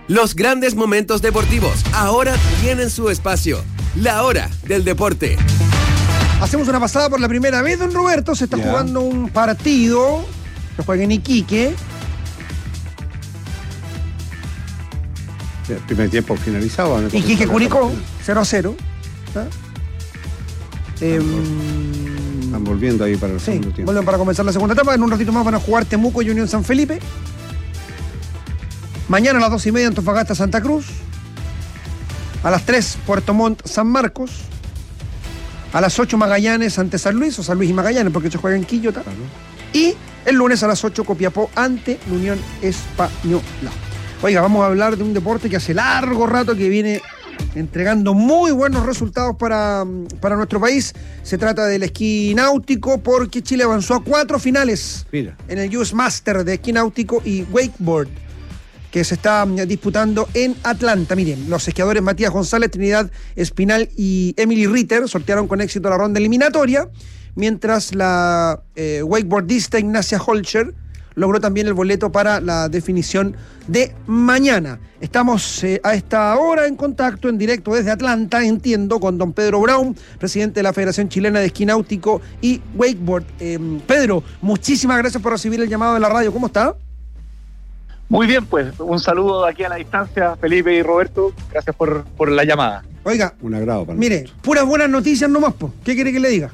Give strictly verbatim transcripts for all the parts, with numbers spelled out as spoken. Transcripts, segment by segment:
Los grandes momentos deportivos ahora tienen su espacio. La hora del deporte. Hacemos una pasada por la primera vez, don Roberto. Se está yeah. jugando un partido. Se juega en Iquique. El primer tiempo finalizado. Iquique Curicó, cero a cero. ¿Ah? Eh, Están volviendo ahí para el sí, segundo tiempo. Vuelven para comenzar la segunda etapa. En un ratito más van a jugar Temuco y Unión San Felipe. Mañana a las dos y media Antofagasta Santa Cruz. A las tres Puerto Montt San Marcos. A las ocho Magallanes ante San Luis, o San Luis y Magallanes, porque se juega en Quillota. Claro. Y el lunes a las ocho Copiapó ante la Unión Española. Oiga, vamos a hablar de un deporte que hace largo rato que viene entregando muy buenos resultados para, para nuestro país. Se trata del esquí náutico, porque Chile avanzó a cuatro finales Mira. en el U S Master de esquí náutico y wakeboard, que se está disputando en Atlanta. Miren, los esquiadores Matías González, Trinidad Espinal y Emily Ritter sortearon con éxito la ronda eliminatoria, mientras la eh, wakeboardista Ignacia Holcher logró también el boleto para la definición de mañana. Estamos eh, a esta hora en contacto, en directo desde Atlanta, entiendo, con don Pedro Brown, presidente de la Federación Chilena de Esquí Náutico y Wakeboard. Eh, Pedro, muchísimas gracias por recibir el llamado de la radio. ¿Cómo está? Muy bien, pues un saludo aquí a la distancia, Felipe y Roberto. Gracias por, por la llamada. Oiga, un agrado para mire, nosotros. Puras buenas noticias nomás, po. ¿Qué quiere que le diga?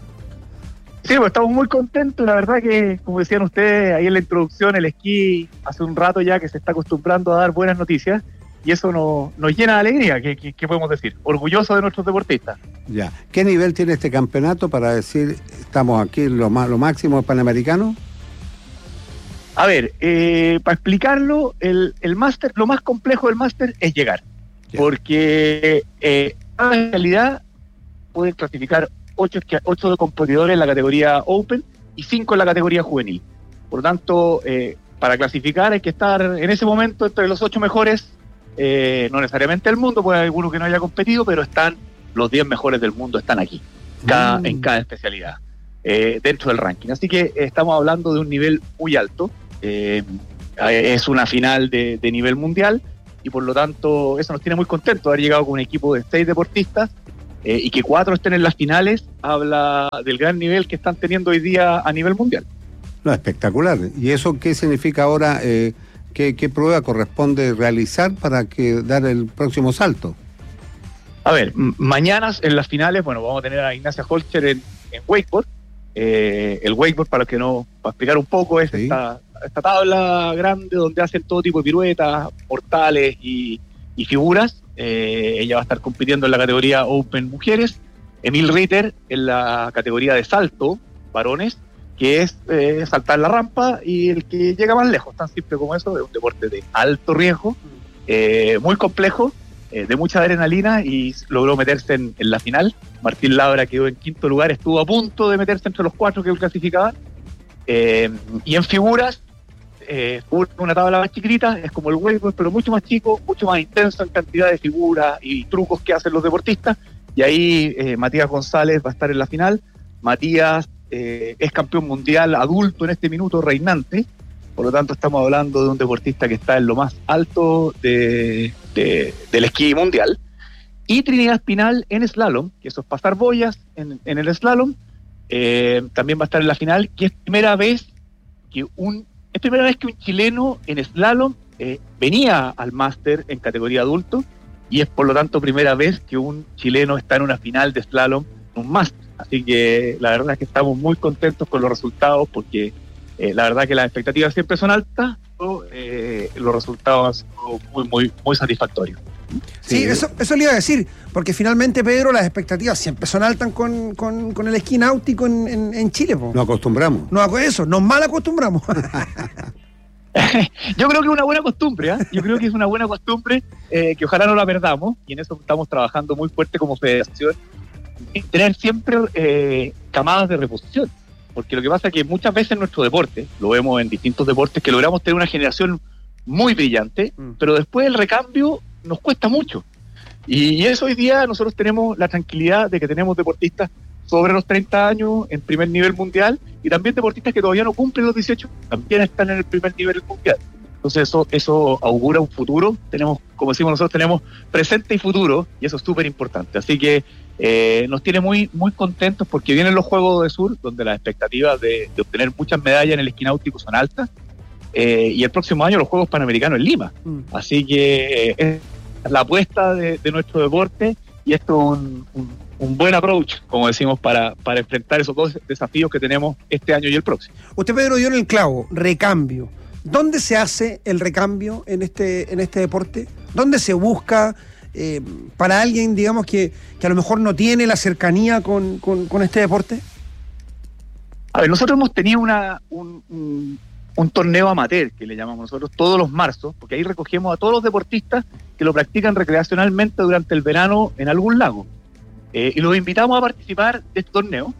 Sí, pues estamos muy contentos. La verdad que, como decían ustedes ahí en la introducción, el esquí hace un rato ya que se está acostumbrando a dar buenas noticias, y eso nos, nos llena de alegría. ¿Qué, qué, qué podemos decir? Orgulloso de nuestros deportistas. Ya. ¿Qué nivel tiene este campeonato para decir estamos aquí en lo, lo máximo panamericano? A ver, eh, para explicarlo, el, el máster, lo más complejo del máster es llegar, yeah. porque eh, cada especialidad pueden clasificar ocho, ocho competidores en la categoría Open y cinco en la categoría juvenil. Por lo tanto, eh, para clasificar hay que estar en ese momento entre los ocho mejores, eh, no necesariamente del mundo, puede haber alguno que no haya competido, pero están los diez mejores del mundo, están aquí, cada, mm. en cada especialidad, eh, dentro del ranking. Así que eh, estamos hablando de un nivel muy alto. Eh, es una final de, de nivel mundial, y por lo tanto eso nos tiene muy contentos. Haber llegado con un equipo de seis deportistas eh, y que cuatro estén en las finales habla del gran nivel que están teniendo hoy día a nivel mundial. No, espectacular. ¿Y eso qué significa ahora? Eh, ¿qué, ¿Qué prueba corresponde realizar para que dar el próximo salto? A ver, m- mañana en las finales, bueno, vamos a tener a Ignacia Holcher en, en wakeboard. Eh, el wakeboard, para los que no, para explicar un poco, es sí. esta, esta tabla grande donde hacen todo tipo de piruetas, mortales y, y figuras. Eh, ella va a estar compitiendo en la categoría Open Mujeres. Emil Ritter en la categoría de salto, varones, que es eh, saltar la rampa y el que llega más lejos, tan simple como eso. Es un deporte de alto riesgo, eh, muy complejo, eh, de mucha adrenalina, y logró meterse en, en la final. Martín Labra quedó en quinto lugar, estuvo a punto de meterse entre los cuatro que clasificaban. Eh, y en figuras, eh, una tabla más chiquita, es como el wakeboard, pero mucho más chico, mucho más intenso en cantidad de figuras y trucos que hacen los deportistas. Y ahí eh, Matías González va a estar en la final. Matías eh, es campeón mundial adulto en este minuto, reinante. Por lo tanto, estamos hablando de un deportista que está en lo más alto de, de, del esquí mundial. Y Trinidad Espinal en slalom, que eso es pasar boyas en, en el slalom. Eh, también va a estar en la final, que es primera vez que un es primera vez que un chileno en slalom eh, venía al máster en categoría adulto, y es por lo tanto primera vez que un chileno está en una final de slalom en un máster. Así que la verdad es que estamos muy contentos con los resultados, porque eh, la verdad que las expectativas siempre son altas, pero eh, los resultados son muy, muy, muy satisfactorios. Sí, sí, eso, eso le iba a decir, porque finalmente, Pedro, las expectativas siempre son altas con, con, con el esquí náutico en, en, en Chile, po. Nos acostumbramos. No, eso, nos mal acostumbramos. Yo creo que es una buena costumbre, ¿eh? Yo creo que es una buena costumbre eh, que ojalá no la perdamos, y en eso estamos trabajando muy fuerte como federación, y tener siempre eh, camadas de reposición, porque lo que pasa es que muchas veces en nuestro deporte, lo vemos en distintos deportes, que logramos tener una generación muy brillante, mm. pero después el recambio nos cuesta mucho, y, y eso hoy día nosotros tenemos la tranquilidad de que tenemos deportistas sobre los treinta años en primer nivel mundial, y también deportistas que todavía no cumplen los dieciocho, también están en el primer nivel mundial. Entonces eso, eso augura un futuro. Tenemos, como decimos nosotros, tenemos presente y futuro, y eso es súper importante. Así que eh, nos tiene muy, muy contentos porque vienen los Juegos de Sur, donde las expectativas de, de obtener muchas medallas en el esquí náutico son altas, eh, y el próximo año los Juegos Panamericanos en Lima. Mm. Así que eh, es la apuesta de, de nuestro deporte, y esto es un, un, un buen approach, como decimos, para, para enfrentar esos dos desafíos que tenemos este año y el próximo. Usted, Pedro, dio en el clavo, recambio. ¿Dónde se hace el recambio en este, en este deporte? ¿Dónde se busca eh, para alguien, digamos, que, que a lo mejor no tiene la cercanía con, con, con este deporte? A ver, nosotros hemos tenido una, un, un, un torneo amateur, que le llamamos nosotros, todos los marzos, porque ahí recogemos a todos los deportistas que lo practican recreacionalmente durante el verano en algún lago. Eh, y los invitamos a participar de este torneo,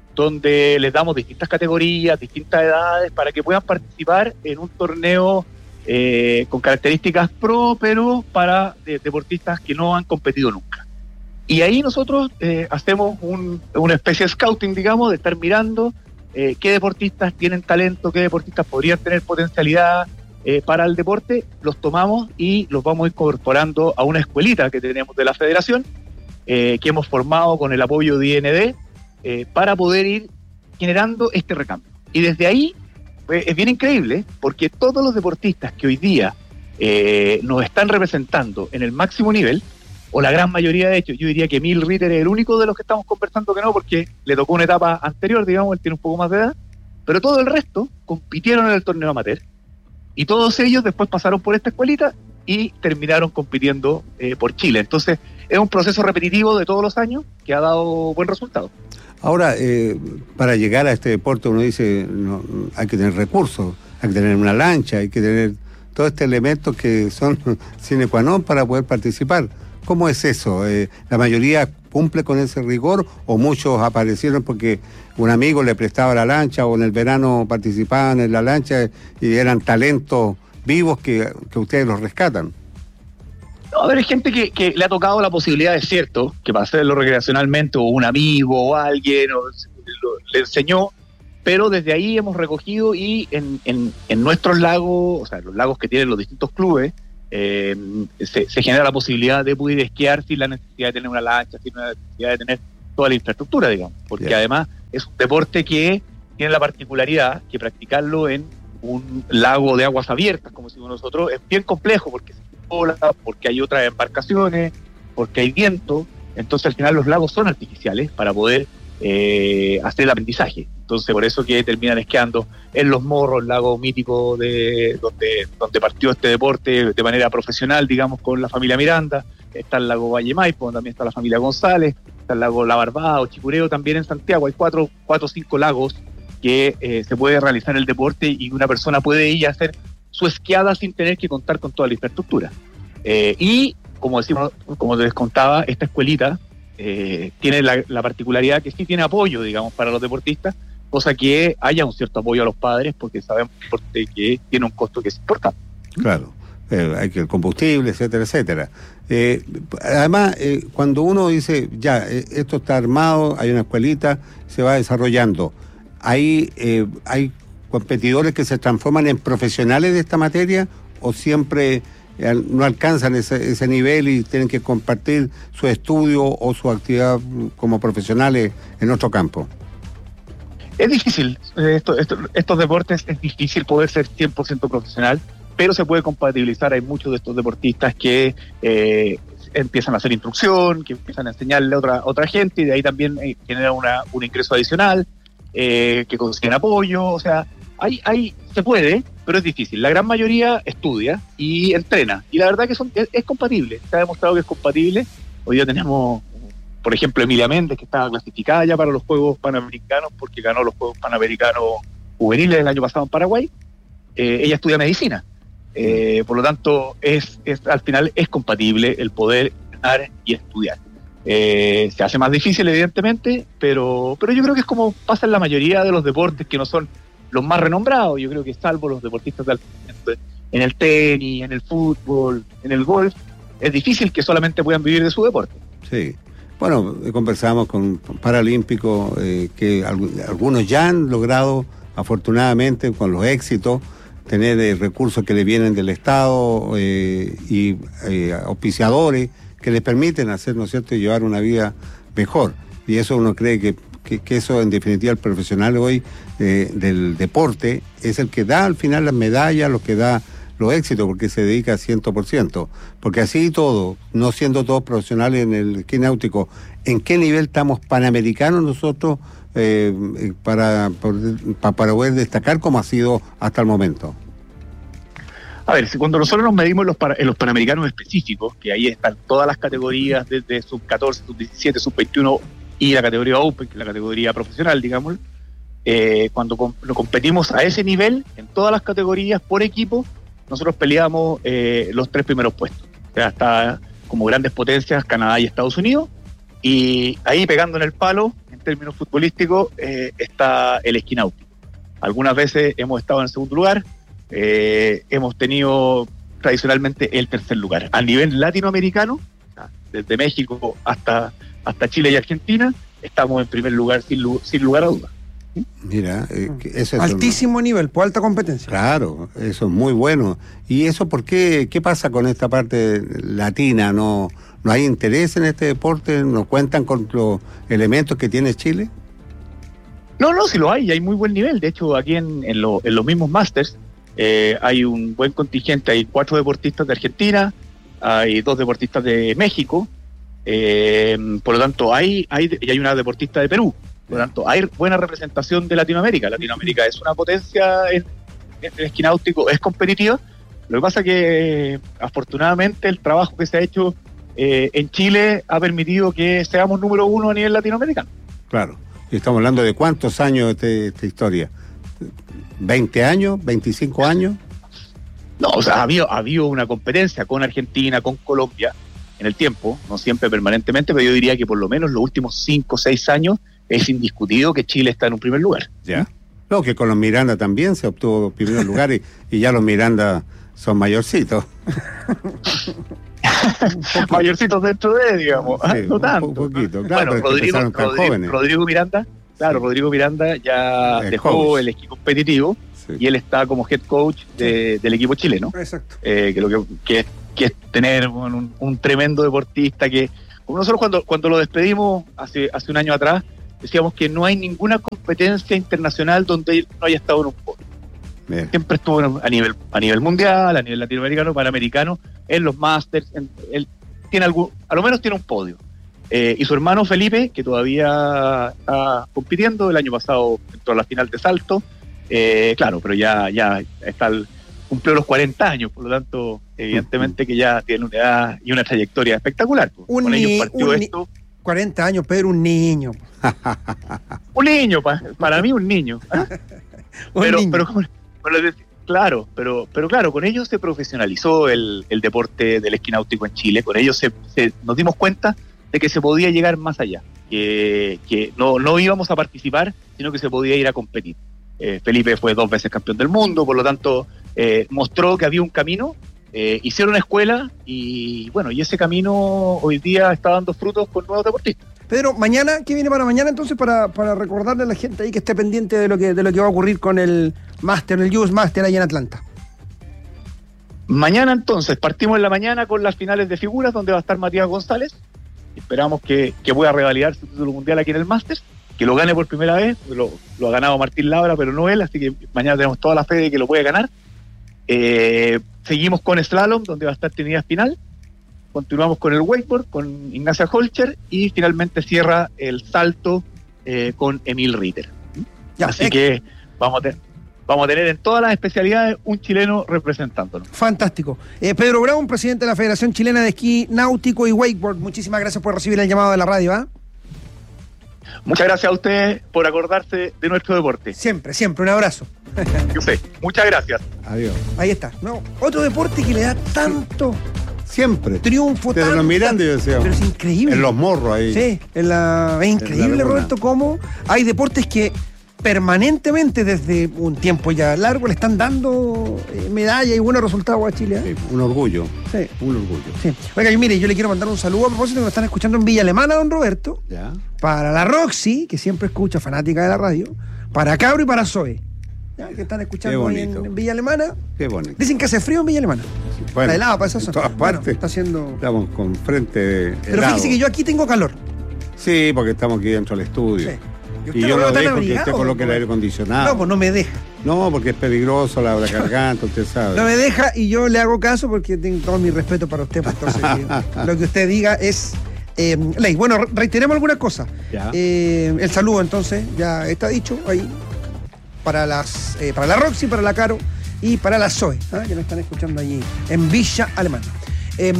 donde les damos distintas categorías, distintas edades, para que puedan participar en un torneo eh, con características pro, pero para de, deportistas que no han competido nunca. Y ahí nosotros eh, hacemos un, una especie de scouting, digamos, de estar mirando eh, qué deportistas tienen talento, qué deportistas podrían tener potencialidad eh, para el deporte. Los tomamos y los vamos incorporando a una escuelita que tenemos de la federación, eh, que hemos formado con el apoyo de I N D, Eh, para poder ir generando este recambio. Y desde ahí pues, es bien increíble, porque todos los deportistas que hoy día eh, nos están representando en el máximo nivel, o la gran mayoría, de hecho, yo diría que Emil Ritter es el único de los que estamos conversando que no, porque le tocó una etapa anterior, digamos, él tiene un poco más de edad, pero todo el resto compitieron en el torneo amateur, y todos ellos después pasaron por esta escuelita y terminaron compitiendo eh, por Chile. Entonces es un proceso repetitivo de todos los años que ha dado buen resultado. Ahora, eh, para llegar a este deporte uno dice, no, hay que tener recursos, hay que tener una lancha, hay que tener todos estos elementos que son sine qua non para poder participar. ¿Cómo es eso? Eh, ¿La mayoría cumple con ese rigor o muchos aparecieron porque un amigo le prestaba la lancha o en el verano participaban en la lancha y eran talentos vivos que, que ustedes los rescatan? No, a ver, hay gente que, que le ha tocado la posibilidad, es cierto, que para hacerlo recreacionalmente, o un amigo o alguien o, lo, le enseñó, pero desde ahí hemos recogido y en, en, en nuestros lagos, o sea, los lagos que tienen los distintos clubes, eh, se, se genera la posibilidad de poder esquiar sin la necesidad de tener una lancha, sin la necesidad de tener toda la infraestructura, digamos, porque yeah. además es un deporte que tiene la particularidad que practicarlo en un lago de aguas abiertas, como decimos nosotros, es bien complejo, porque porque hay otras embarcaciones, porque hay viento. Entonces al final los lagos son artificiales para poder eh, hacer el aprendizaje. Entonces por eso que terminan esquiando en Los Morros, el lago mítico de donde, donde partió este deporte de manera profesional, digamos, con la familia Miranda. Está el lago Valle Maipo, donde también está la familia González, está el lago La Barbada o Chicureo también en Santiago. Hay cuatro o cinco lagos que eh, se puede realizar el deporte y una persona puede ir a hacer su esquiada sin tener que contar con toda la infraestructura. Eh, y, como decimos, como les contaba, esta escuelita eh, tiene la, la particularidad que sí tiene apoyo, digamos, para los deportistas, cosa que haya un cierto apoyo a los padres, porque sabemos que tiene un costo que es importante. Claro, eh, hay que el combustible, etcétera, etcétera. Eh, además, eh, cuando uno dice, ya, eh, esto está armado, hay una escuelita, se va desarrollando, ¿hay, eh, hay competidores que se transforman en profesionales de esta materia o siempre eh, no alcanzan ese, ese nivel y tienen que compartir su estudio o su actividad como profesionales en otro campo? Es difícil, esto, esto, estos deportes es difícil poder ser cien por ciento profesional, pero se puede compatibilizar. Hay muchos de estos deportistas que eh, empiezan a hacer instrucción, que empiezan a enseñarle a otra, otra gente y de ahí también eh, genera una, un ingreso adicional, eh, que consiguen apoyo, o sea, Hay, hay, se puede, pero es difícil. La gran mayoría estudia y entrena. Y la verdad que son, es, es compatible. Se ha demostrado que es compatible. Hoy día tenemos, por ejemplo, Emilia Méndez, que estaba clasificada ya para los Juegos Panamericanos porque ganó los Juegos Panamericanos juveniles el año pasado en Paraguay. Eh, ella estudia medicina. Eh, por lo tanto, es, es al final es compatible el poder entrenar y estudiar. Eh, se hace más difícil, evidentemente, pero, pero yo creo que es como pasa en la mayoría de los deportes que no son los más renombrados. Yo creo que salvo los deportistas de alto rendimiento, en el tenis, en el fútbol, en el golf, es difícil que solamente puedan vivir de su deporte. Sí. Bueno, conversamos con paralímpicos eh, que algunos ya han logrado, afortunadamente, con los éxitos, tener eh, recursos que le vienen del Estado eh, y eh, auspiciadores que les permiten hacer, ¿no es cierto?, y llevar una vida mejor. Y eso uno cree que, que, que eso, en definitiva, el profesional hoy eh, del deporte es el que da al final las medallas, lo que da los éxitos, porque se dedica cien por ciento. Porque así y todo, no siendo todos profesionales en el esquí náutico, ¿en qué nivel estamos panamericanos nosotros eh, para, para, para poder destacar como ha sido hasta el momento? A ver, si cuando nosotros nos medimos en los, para, en los panamericanos específicos, que ahí están todas las categorías desde sub catorce, sub diecisiete, sub veintiuno y la categoría Open, que es la categoría profesional, digamos, eh, cuando com- lo competimos a ese nivel, en todas las categorías por equipo, nosotros peleamos eh, los tres primeros puestos. O sea, está como grandes potencias Canadá y Estados Unidos, y ahí pegando en el palo, en términos futbolísticos, eh, está el esquí náutico. Algunas veces hemos estado en el segundo lugar, eh, hemos tenido tradicionalmente el tercer lugar. A nivel latinoamericano, desde México hasta, hasta Chile y Argentina, estamos en primer lugar sin, sin lugar a dudas. Mira, eh, eso es altísimo un... nivel, por alta competencia. Claro, eso es muy bueno. ¿Y eso por qué? ¿Qué pasa con esta parte latina? ¿No, no hay interés en este deporte? ¿No cuentan con los elementos que tiene Chile? No, no, sí lo hay, hay muy buen nivel. De hecho, aquí en, en, lo, en los mismos Masters eh, hay un buen contingente. Hay cuatro deportistas de Argentina, hay dos deportistas de México, eh, por lo tanto, hay, hay y hay una deportista de Perú. Por lo tanto, hay buena representación de Latinoamérica. Latinoamérica es una potencia en, en el esquí náutico, es competitiva. Lo que pasa es que, afortunadamente, el trabajo que se ha hecho eh, en Chile ha permitido que seamos número uno a nivel latinoamericano. Claro. Y estamos hablando de cuántos años de esta historia. ¿veinte años? ¿veinticinco años? No, o sea, ha habido, ha habido una competencia con Argentina, con Colombia, en el tiempo, no siempre permanentemente, pero yo diría que por lo menos los últimos cinco o seis años es indiscutido que Chile está en un primer lugar. Ya. No, que con los Miranda también se obtuvo primer lugar y, y ya los Miranda son mayorcitos. Mayorcitos dentro de, digamos, sí, no un tanto. Un poquito, claro, bueno, Rodrigo, Rodrigo, Rodrigo Miranda, claro, sí. Rodrigo Miranda ya el dejó coach. El esquí competitivo sí. y él está como head coach de, sí. del equipo chileno. Exacto. Eh, que lo que, que, que es tener un, un tremendo deportista que, como nosotros cuando, cuando lo despedimos hace, hace un año atrás, decíamos que no hay ninguna competencia internacional donde él no haya estado en un podio. Bien. Siempre estuvo a nivel a nivel mundial, a nivel latinoamericano, panamericano, en los Masters, en, él tiene algún, a lo menos tiene un podio. Eh, y su hermano Felipe, que todavía está compitiendo, el año pasado entró a la final de salto, eh, claro, pero ya, ya está el, cumplió los cuarenta años, por lo tanto, evidentemente que ya tiene una edad y una trayectoria espectacular. Un Con ni, ellos partió un esto. Ni, cuarenta años, Pedro, un niño. un niño, pa, para mí un niño. ¿eh? un pero, niño. pero, pero, claro, pero, pero claro, con ellos se profesionalizó el, el deporte del esquí náutico en Chile, con ellos se, se, nos dimos cuenta de que se podía llegar más allá, que, que no, no íbamos a participar, sino que se podía ir a competir. Eh, Felipe fue dos veces campeón del mundo, por lo tanto, eh, mostró que había un camino, eh, hicieron escuela y bueno, y ese camino hoy día está dando frutos con nuevos deportistas. Pedro, mañana, ¿qué viene para mañana entonces para, para recordarle a la gente ahí que esté pendiente de lo que, de lo que va a ocurrir con el Master, el U S Master ahí en Atlanta? Mañana entonces, partimos en la mañana con las finales de figuras donde va a estar Matías González. Esperamos que, que pueda revalidar su título mundial aquí en el Masters, que lo gane por primera vez, lo, lo ha ganado Martín Labra, pero no él, así que mañana tenemos toda la fe de que lo puede ganar. Eh, seguimos con Slalom, donde va a estar Trinidad Espinal, continuamos con el wakeboard, con Ignacia Holcher, y finalmente cierra el salto eh, con Emil Ritter. Ya, así eh. que vamos a tener... Vamos a tener en todas las especialidades un chileno representándonos. Fantástico. Eh, Pedro Brown, presidente de la Federación Chilena de Esquí Náutico y Wakeboard, muchísimas gracias por recibir el llamado de la radio. ¿eh? Muchas gracias a ustedes por acordarse de nuestro deporte. Siempre, siempre. Un abrazo. Yo sé. Muchas gracias. Adiós. Ahí está. No, otro deporte que le da tanto... Siempre. Triunfo, Pero los mirando, yo decía. Pero es increíble. En los morros ahí. Sí, en la, es increíble, la Roberto, cómo hay deportes que permanentemente desde un tiempo ya largo le están dando eh, medallas y buenos resultados a Chile. ¿eh? Sí, un orgullo. Sí. Un orgullo. Sí. Oiga, y mire, yo le quiero mandar un saludo a propósito que nos están escuchando en Villa Alemana, don Roberto. Ya. Para la Roxy, que siempre escucha, fanática de la radio. Para Cabro y para Zoe. ya, que están escuchando hoy en, en Villa Alemana. Qué bonito. Dicen que hace frío en Villa Alemana. Bueno, está helado para esa en zona. todas partes. Bueno, está haciendo... Estamos con frente Pero helado. fíjese que yo aquí tengo calor. Sí, porque estamos aquí dentro del estudio. Sí. Y yo no dejo que usted coloque el aire acondicionado. No, pues no me deja. No, porque es peligroso la garganta, usted sabe. No me deja y yo le hago caso porque tengo todo mi respeto para usted. Pues, entonces, que lo que usted diga es eh, ley. Bueno, reiteremos algunas cosas. Eh, el saludo, entonces, ya está dicho ahí. Para las eh, para la Roxy, para la Caro y para la Zoe, ¿eh? Que nos están escuchando allí en Villa Alemana. Eh,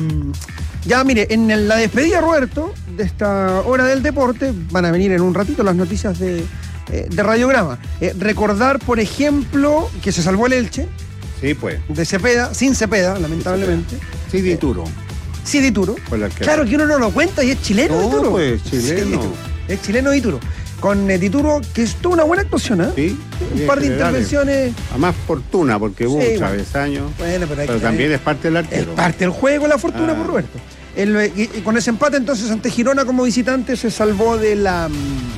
ya, mire, en la despedida, Roberto, de esta hora del deporte, van a venir en un ratito las noticias de, eh, de Radiograma. Eh, recordar, por ejemplo, que se salvó el Elche. Sí, pues. De Cepeda, sin Cepeda, lamentablemente. Sí, Dituro. Eh, sí, Dituro. Claro que uno no lo cuenta y es chileno, no, Dituro. pues, chileno. Sí, es chileno Dituro. Con eh, Dituro, que estuvo una buena actuación, ¿eh? Sí. Un par de intervenciones. A más fortuna, porque hubo Sí, un bueno. travesaño. Bueno, pero, hay pero que- también es parte del arquero. Es parte del juego, la fortuna, Ah. por Roberto. El- y, y con ese empate, entonces, ante Girona como visitante, se salvó de la,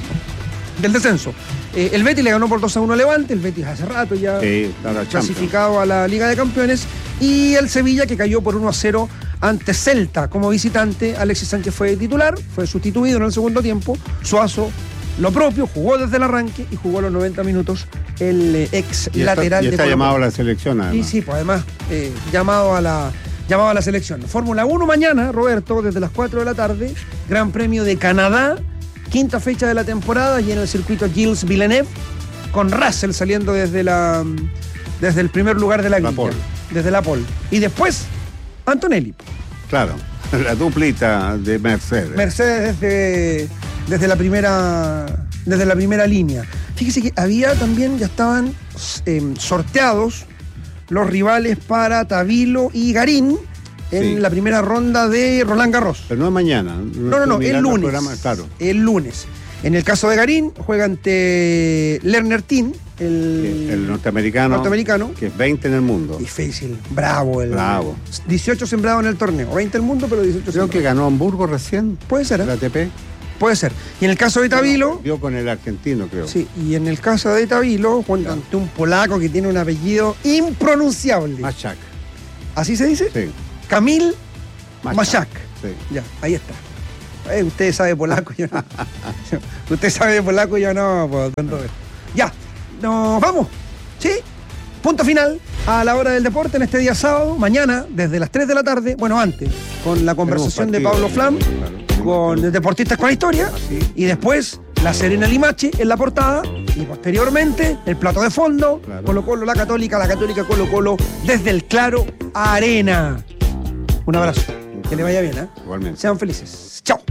mm, del descenso. Eh, el Betis le ganó por dos a uno a Levante, el Betis hace rato ya Sí, está la Champions. clasificado a la Liga de Campeones, y el Sevilla, que cayó por uno a cero ante Celta como visitante. Alexis Sánchez fue titular, fue sustituido en el segundo tiempo. Suazo, lo propio, jugó desde el arranque y jugó los noventa minutos el eh, ex Y está, lateral y de está Colo-Colo. llamado a la selección, además. Y sí, pues además, eh, llamado, a la, llamado a la selección. Fórmula uno mañana, Roberto, desde las cuatro de la tarde, Gran Premio de Canadá, quinta fecha de la temporada, y en el circuito Gilles Villeneuve, con Russell saliendo desde, la, desde el primer lugar de la La grilla, pole. desde la pole. Y después, Antonelli. Claro, la duplita de Mercedes. Mercedes desde, desde, la primera, desde la primera línea. Fíjese que había también, ya estaban eh, sorteados los rivales para Tabilo y Garín en Sí. la primera ronda de Roland Garros. Pero no es mañana. No, no, no, el lunes. Claro. El lunes. En el caso de Garín, juega ante Lerner Tin, el, El norteamericano. norteamericano. Que es veinte en el mundo. Difícil, bravo. El, Bravo. dieciocho sembrados en el torneo. veinte el mundo, pero dieciocho Creo que sembrados. ganó Hamburgo recién. Puede ser, La ¿eh? A T P. Puede ser. Y en el caso de Tabilo... Vio con el argentino, creo. Sí, y en el caso de Tabilo, juega ante un polaco que tiene un apellido impronunciable. Machak. ¿Así se dice? Sí. Camil Machak. Machak. Sí. Ya, ahí está. Eh, usted sabe polaco, yo no. Usted sabe de polaco, yo no, pues, don Roberto. Ya, nos vamos. ¿Sí? Punto final a la hora del deporte en este día sábado. Mañana, desde las tres de la tarde, bueno, antes, con la conversación de Pablo Flam, con Deportistas con la Historia, Sí. y después La Serena Limache en la portada, y posteriormente el plato de fondo, Claro. Colo Colo, la Católica, la Católica Colo Colo, desde el Claro Arena. Un abrazo. Que le vaya bien, ¿eh? Igualmente. Sean felices. Chao.